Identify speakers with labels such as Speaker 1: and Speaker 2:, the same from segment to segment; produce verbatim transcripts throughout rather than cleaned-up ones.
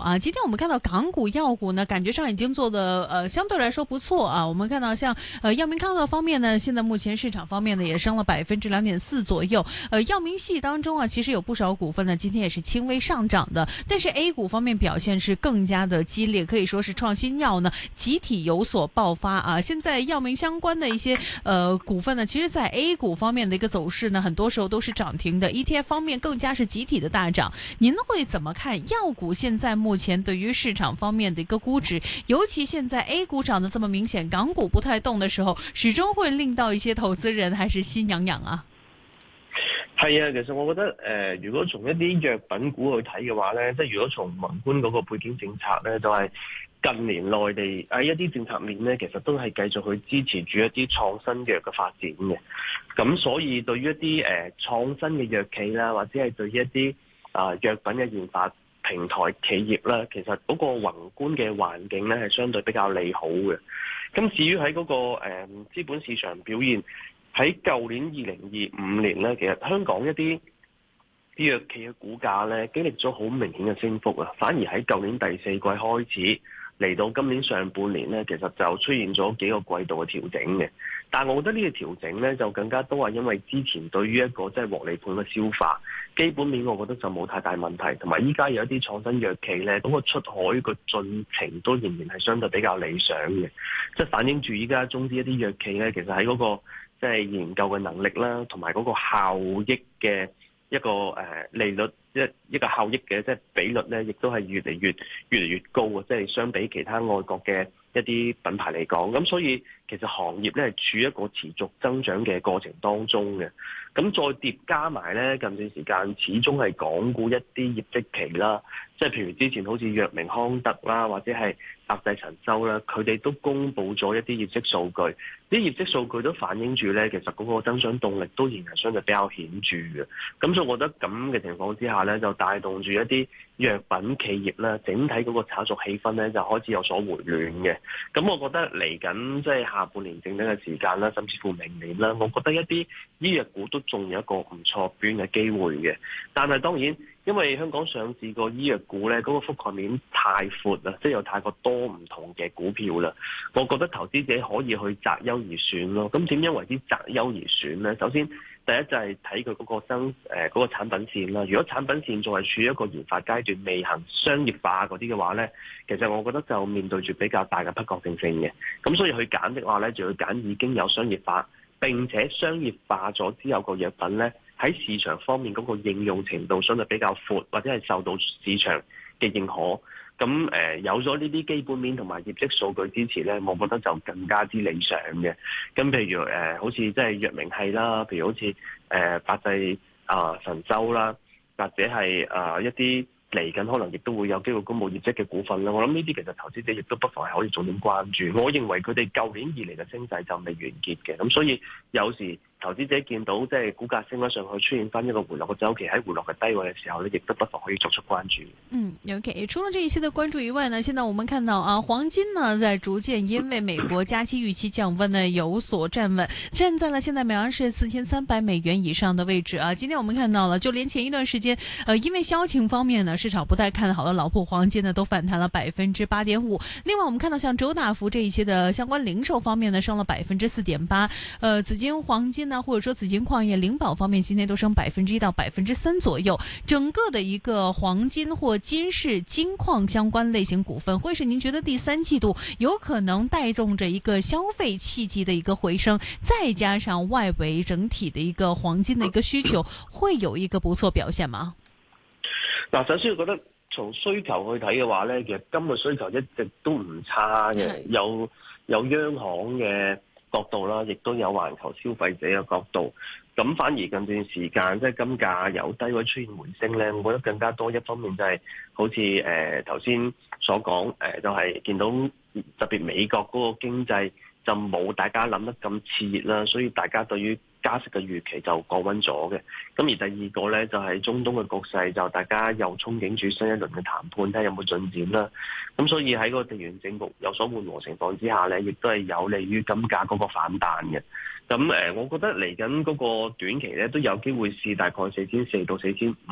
Speaker 1: 啊。今天我們看到港股藥股呢，感覺上已經做得呃相對來說不錯啊。我們看到像呃藥明康德方面呢，現在目前市場方面呢也升了百分之兩點四左右。呃，藥明系當中啊，其實有不少股份呢，今天也是輕微上漲的。但是 A 股方面表現是更加的激烈，可以說是創新藥呢集體有所爆發啊。現在藥明相關的一些呃股份呢，其實在 A 股方面的一個走勢呢，很多時候都是漲停的。E T F 方面更加是集體的大漲。您會怎麼看藥股現在目前對於市場方面的一個估值？尤其現在 A 股漲得這麼明顯，港股不太動的時候，始終會令到一些投資人還是心癢癢啊。
Speaker 2: 係啊，其實我覺得誒、呃，如果從一啲藥品股去睇嘅話咧，即係如果從宏觀嗰個背景政策咧，就係、是、近年內地喺一啲政策面咧，其實都係繼續去支持住一啲創新藥嘅發展嘅。咁所以對於一啲誒、呃、創新嘅藥企啦，或者係對於一啲啊、呃、藥品嘅研發平台企業啦，其實嗰個宏觀嘅環境咧係相對比較利好嘅。咁至於喺嗰、那個誒、呃、資本市場表現，喺舊年二零二五年咧，其實香港一啲啲藥企嘅股價咧，經歷咗好明顯嘅升幅啊。反而喺舊年第四季開始嚟到今年上半年咧，其實就出現咗幾個季度嘅調整嘅。但係我覺得呢個調整咧，就更加多係因為之前對於一個即係獲利盤嘅消化，基本面我覺得就冇太大問題。同埋依家有一啲創新藥企咧，咁個出海個進程都仍然係相對比較理想嘅，即係反映住依家中資一啲藥企咧，其實喺嗰個即係研究嘅能力啦，同埋嗰個效益嘅一個誒利率，一一個效益嘅即係比率咧，亦都係越嚟越越嚟越高啊！即係相比其他外國嘅一啲品牌嚟講，咁所以其實行業咧係處於一個持續增長嘅過程當中嘅。咁再疊加埋咧，近段時間始終係港股一啲業績期啦，即係譬如之前好似藥明康德啦，或者係百濟神州啦，佢哋都公布咗一啲業績數據，啲業績數據都反映住咧，其實嗰個增長動力都仍然相對比較顯著嘅。咁所以我覺得咁嘅情況之下咧，就帶動住一啲藥品企業啦，整體嗰個炒作氣氛咧就開始有所回暖嘅。咁我覺得嚟緊即係下半年整體嘅時間啦，甚至乎明年啦，我覺得一啲醫藥股都仲有一個唔錯表現嘅機會嘅。但係當然，因為香港上市個醫藥股咧，嗰個覆蓋面太闊啦，即係有太過多唔同嘅股票啦。我覺得投資者可以去擇優而選咯。咁點樣為之擇優而選咧？首先，第一就係睇佢嗰個生誒嗰個產品線啦。如果產品線仲係處於一個研發階段，未行商業化嗰啲嘅話咧，其實我覺得就面對住比較大嘅不確定性嘅。咁所以去揀的話咧，就要揀已經有商業化並且商業化咗之後個藥品咧，喺市場方面嗰個應用程度相對比較闊，或者係受到市場嘅認可。咁誒、呃、有咗呢啲基本面同埋業績數據支持咧，我覺得就更加之理想嘅。咁譬如誒、呃，好似即係藥明系啦，譬如好似誒、呃、百濟啊神州啦，或者係啊、呃、一啲嚟緊可能亦都會有機會公布業績嘅股份啦。我諗呢啲其實投資者亦都不妨係可以重點關注。我認為佢哋舊年以嚟嘅升勢就未完結嘅，咁所以有時投資者見到即係股價升咗上去，出現翻一個回落嘅周期，喺回落嘅低位嘅時候呢，亦都不妨可以作出關注。
Speaker 1: 嗯 OK， 除了這一些的關注以外呢，現在我們看到啊，黃金呢在逐漸因為美國加息預期降溫呢有所站穩，站在了現在每盎司四千三百美元以上的位置啊。今天我們看到了，就連前一段時間，呃，因為銷情方面呢，市場不太看好的老鋪黃金呢，都反彈了百分之八點五。另外，我們看到像周大福這一些的相關零售方面呢，升了百分之四點八。呃，紫金黃金呢，或者說紫金礦業、靈寶方面，今天都升百分之一到百分之三左右。整個的一個黃金或金市、金礦相關類型股份，會是您覺得第三季度有可能帶動着一個消費氣機的一個回升，再加上外圍整體的一個黃金的一個需求，會有一個不錯表現嗎？
Speaker 2: 嗱，首先我覺得從需求去睇嘅話咧，其實今個需求一直都唔差嘅，有有央行嘅角度啦，亦都有環球消費者嘅角度。咁反而近段時間即係金價由低位出現回升咧，我覺得更加多一方面就係好似誒頭先所講誒、呃，就係、是、見到特別美國嗰個經濟就冇大家諗得咁熾熱啦，所以大家對於加息嘅預期就降溫咗嘅。咁而第二個咧就係、是、中東嘅局勢，就大家又憧憬住新一輪嘅談判，睇下有冇進展啦。咁所以喺個地緣政局有所緩和情況之下咧，亦都係有利於金價嗰個反彈嘅。咁誒，我覺得嚟緊嗰個短期咧都有機會試大概四千四到四千五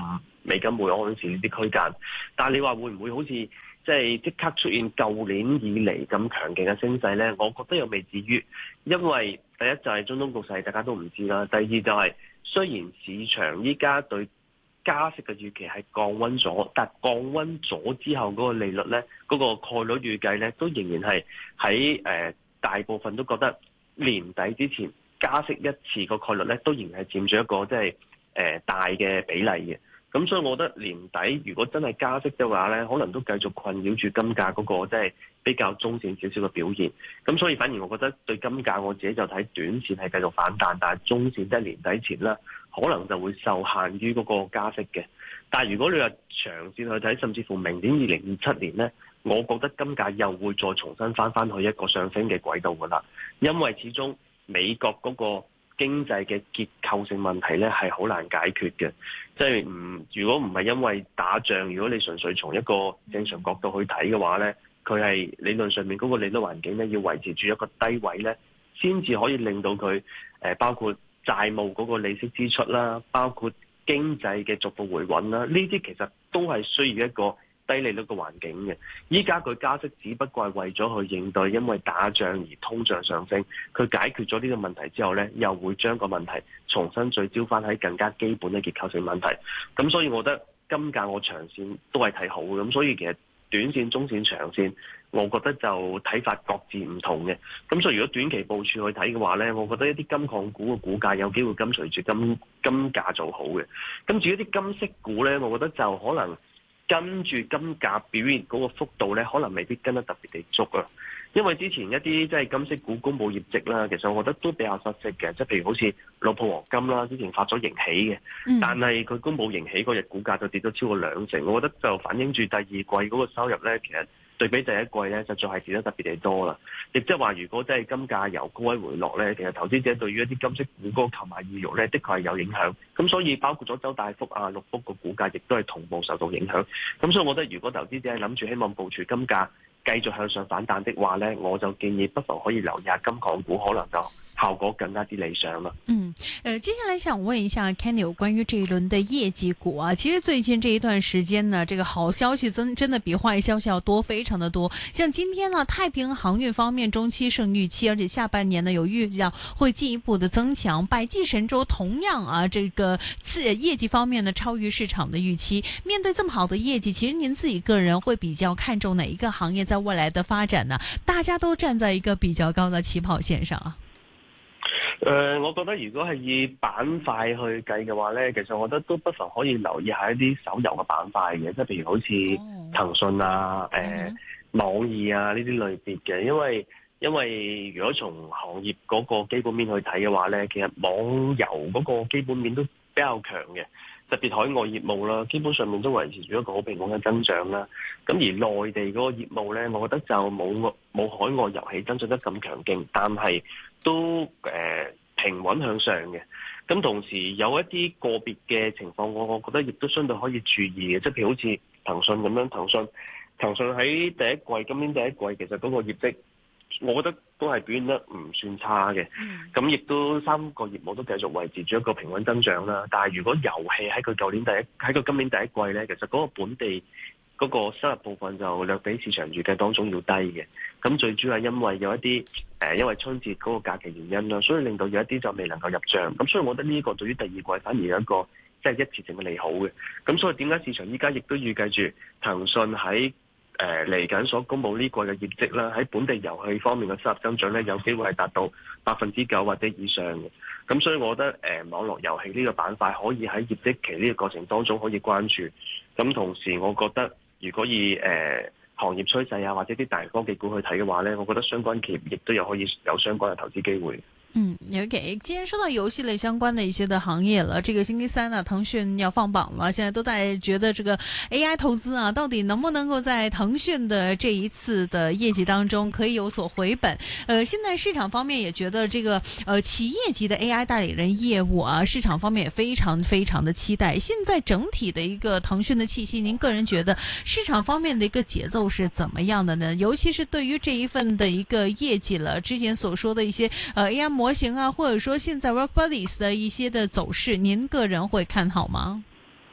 Speaker 2: 美金每盎司呢啲區間。但係你話會唔會好似即係即刻出現舊年以嚟咁強勁嘅升勢咧？我覺得又未至於，因為第一就係中東局勢大家都唔知啦，第二就係雖然市場依家對加息嘅預期係降溫咗，但降溫咗之後嗰個利率咧，嗰、嗰個概率預計咧，都仍然係喺誒大部分都覺得年底之前加息一次個概率咧，都仍然係佔咗一個即係誒大嘅比例嘅。咁所以我覺得年底如果真係加息嘅話咧，可能都繼續困擾住金價嗰個即係比較中線少少嘅表現。咁所以反而我覺得對金價我自己就睇短線係繼續反彈，但係中線即係年底前啦，可能就會受限於嗰個加息嘅。但係如果你話長線去睇，甚至乎明年二零二七年咧，我覺得金價又會再重新翻翻去一個上升嘅軌道噶啦，因為始終美國嗰個經濟嘅結構性問題咧係好難解決嘅，即係唔如果唔係因為打仗，如果你純粹從一個正常角度去睇嘅話咧，佢係理論上面嗰個利率環境咧要維持住一個低位咧，先至可以令到佢誒包括債務嗰個利息支出啦，包括經濟嘅逐步回穩啦，呢啲其實都係需要一個低利率嘅環境嘅。依家佢加息只不過係為咗去應對因為打仗而通脹上升，佢解決咗呢個問題之後呢，又會將個問題重新聚焦翻喺更加基本嘅結構性問題。咁所以我覺得金價我長線都係睇好嘅。咁所以其實短線、中線、長線，我覺得就睇法各自唔同嘅。咁所以如果短期部署去睇嘅話呢，我覺得一啲金礦股嘅股價有機會跟隨住金金價做好嘅。咁至於啲金色股呢，我覺得就可能跟住金價表現嗰個幅度呢，可能未必跟得特別地足啊。因為之前一啲即係金色股公佈業績啦，其實我覺得都比較失色嘅。即係譬如好似老普黃金啦，之前發咗盈喜嘅，嗯、但係佢公佈盈喜嗰日股價就跌咗超過兩成。我覺得就反映住第二季嗰個收入呢，其實對比第一季呢，實在係跌得特別地多啦。亦即係話，如果真係金價由高位回落呢，其實投資者對於一啲金色股嗰個購買意欲呢，的確係有影響。咁所以包括咗周大福啊、六福個股價，亦都係同步受到影響。咁所以我覺得，如果投資者係諗住希望部署金價繼續向上反彈的話呢，我就建議不妨可以留意下金礦股，可能就效果更加之理想啦。
Speaker 1: 嗯，呃，接下來想問一下 Kenny 有關於這一輪的業績股啊，其實最近這一段時間呢，這個好消息真真的比壞消息要多，非常的多。像今天呢，太平航運方面中期勝預期，而且下半年呢有預料會進一步的增強。百濟神州同樣啊，這個次業績方面呢超於市場的預期。面對這麼好的業績，其實您自己個人會比較看重哪一個行業在未來的發展呢？大家都站在一個比較高的起跑線上啊。
Speaker 2: 誒、呃，我覺得如果係以板塊去計嘅話咧，其實我覺得都不妨可以留意下一啲手遊嘅板塊嘅，即係譬如好似騰訊啊、誒、呃、網易啊呢啲類別嘅，因為因為如果從行業嗰個基本面去睇嘅話咧，其實網遊嗰個基本面都比較強嘅，特別海外業務啦，基本上面都維持住一個好平穩嘅增長啦。咁而內地嗰個業務咧，我覺得就冇冇海外遊戲增長得咁強勁，但係都誒、呃、平穩向上嘅。咁同時有一啲個別嘅情況，我我覺得亦都相對可以注意嘅，即係譬如好似騰訊咁樣，騰訊騰訊喺第一季，今年第一季其實嗰個業績，我覺得都係表現得唔算差嘅。咁亦、嗯、都三個業務都繼續維持住一個平穩增長啦。但係如果遊戲喺佢舊年第一喺佢今年第一季咧，其實嗰個本地嗰個收入部分就略比市場預計當中要低嘅。咁最主要係因為有一啲誒、呃，因為春節嗰個假期原因啦，所以令到有一啲就未能夠入帳。咁所以我覺得呢個對於第二季反而有一個即係一次性嘅利好嘅。咁所以點解市場依家亦都預計住騰訊喺誒嚟緊所公佈呢個嘅業績啦，喺本地遊戲方面嘅收入增長咧，有機會係達到百分之九或者以上嘅。咁所以我覺得誒、呃、網絡遊戲呢個板塊可以喺業績期呢個過程當中可以關注。咁同時我覺得如果以誒、呃、行業趨勢啊或者啲大型科技股去睇嘅話咧，我覺得相關企業亦都有可以有相關嘅投資機會。
Speaker 1: 嗯 ，OK， 既然說到遊戲類相關的一些的行業了，這個星期三呢，騰訊要放榜了，現在都在覺得這個 A I 投資啊，到底能不能夠在騰訊的這一次的業績當中可以有所回本？呃，現在市場方面也覺得這個呃企業級的 A I 代理人業務啊，市場方面也非常非常的期待。現在整體的一個騰訊的氣息，您個人覺得市場方面的一個節奏是怎麼樣的呢？尤其是對於這一份的一個業績了，之前所說的一些呃 A I 模型啊，或者說現在 WorkBuddies 的一些的走勢，您個人會看好嗎？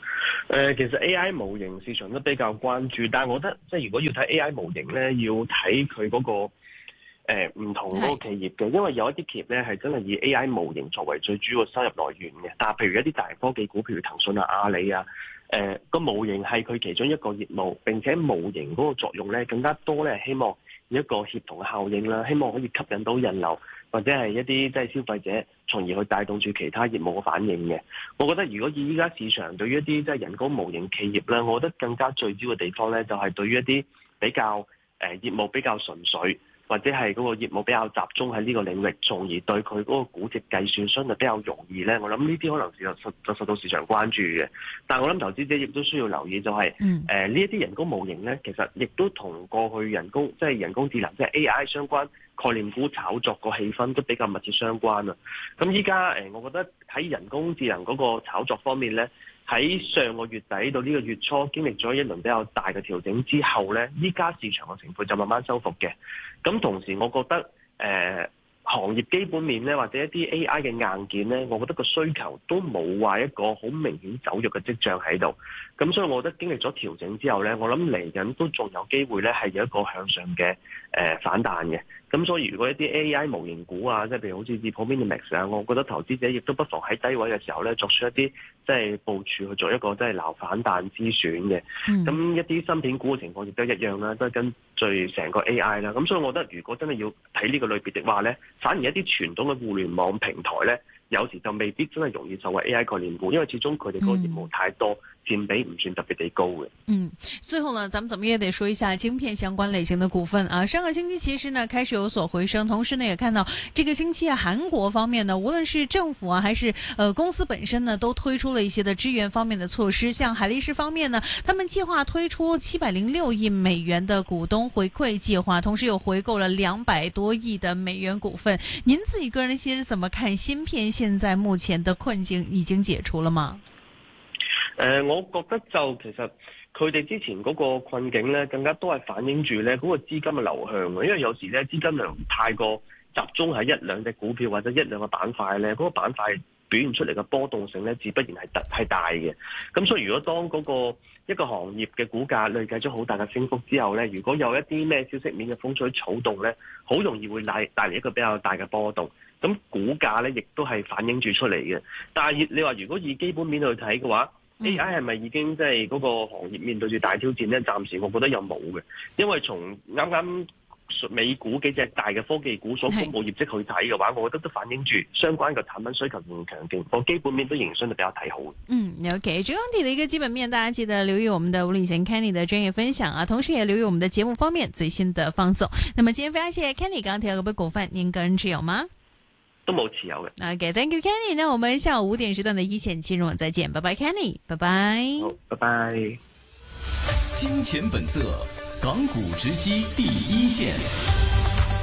Speaker 2: 誒，其實 A I 模型市場都比較關注，但係我覺得即係如果要睇 A I 模型咧，要睇佢嗰個誒唔、呃、同嗰個企業嘅，因為有一啲企業咧係真係以 A I 模型作為最主要嘅收入來源嘅。但係譬如一啲大科技股，譬如騰訊啊、阿里啊，誒、呃、個模型係佢其中一個業務，並且模型嗰個作用咧更加多咧，希望一個協同嘅效應啦，希望可以吸引到人流或者係一啲即係消費者，從而去帶動住其他業務嘅反應嘅。我覺得如果以依家市場對於一啲即係人工模型企業咧，我覺得更加聚焦嘅地方咧，就係對於一啲比較誒、呃、業務比較純粹，或者係嗰個業務比較集中喺呢個領域，從而對佢嗰個估值計算相對比較容易咧。我諗呢啲可能就受就受到市場關注嘅。但係我諗投資者亦都需要留意、就係，就係誒呢一啲人工模型咧，其實亦都同過去人工即係人工智能即係 A I 相關概念股炒作個氣氛都比較密切相關啊。咁依家誒，我覺得喺人工智能嗰個炒作方面咧，喺上個月底到呢個月初經歷咗一輪比較大嘅調整之後咧，依家市場嘅情況就慢慢收復嘅。咁同時，我覺得誒、呃、行業基本面咧，或者一啲 A I 嘅硬件咧，我覺得個需求都冇話一個好明顯走弱嘅跡象喺度。咁所以，我覺得經歷咗調整之後咧，我諗嚟緊都仲有機會咧係有一個向上嘅誒、呃、反彈嘅。咁所以如果一啲 A I 模型股啊，即係譬如好似 Minimax 啊，我覺得投資者亦都不妨喺低位嘅時候咧，作出一啲即係部署去做一個即係撈反彈之選嘅。咁、嗯、一啲芯片股嘅情況亦都一樣啦，都係跟住成個 A I 啦。咁所以我覺得如果真係要睇呢個類別的話咧，反而一啲傳統嘅互聯網平台咧，有時就未必真係容易受惠 A I 概念股，因為始終佢哋嗰個業務太多，佔、嗯、比唔算特別地高嘅。
Speaker 1: 嗯，最後呢，咱們怎麼也得說一下晶片相關類型的股份啊。上個星期其實呢開始有所回升，同時呢也看到這個星期啊，韓國方面呢，無論是政府啊，還是呃公司本身呢，都推出了一些的支援方面的措施。像海力士方面呢，他們計劃推出七百零六億美元的股東回饋計劃，同時又回購了兩百多億的美元股份。您自己個人其實怎麼看芯片現在目前的困境已經解除了嗎？
Speaker 2: 誒、呃，我覺得就其實佢哋之前嗰個困境咧，更加多係反映住咧嗰個資金嘅流向嘅，因為有時咧資金量太過集中喺一兩隻股票或者一兩個板塊咧，嗰、那個板塊表現出嚟嘅波動性咧，自不然係特係大嘅。咁所以如果當嗰個一個行業嘅股價累計咗好大嘅升幅之後咧，如果有一啲咩消息面嘅風吹草動咧，好容易會帶帶嚟一個比較大嘅波動。咁股價咧亦都係反映住出嚟嘅。但係你話如果以基本面去睇嘅話，A I 係咪已經即係嗰個行業面對住大挑戰咧？暫時我覺得又冇嘅，因為從啱啱美股幾隻大嘅科技股所公布業績去睇嘅話，我覺得都反映住相關嘅產品需求仍然強勁，個基本面都仍然相對比較睇好。
Speaker 1: 嗯 ，OK， 中央體的一個基本面，大家記得留意我們的吳禮賢 Kenny 的專業分享啊，同時也留意我們的節目方面最新的放送。那麼今天非常謝謝 Kenny 剛剛提到嘅股份，您個人持有嗎？
Speaker 2: 都冇持有嘅。
Speaker 1: OK，Thank you Kenny。那我們下午五點時段的一線金融再見，拜拜 Kenny，拜拜。
Speaker 2: 好，拜拜。
Speaker 3: 金錢本色，港股直擊第一線。